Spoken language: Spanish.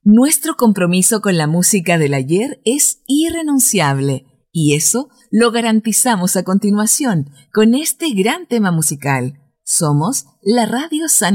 Nuestro compromiso con la música del ayer es irrenunciable y eso lo garantizamos a continuación con este gran tema musical. Somos la Radio San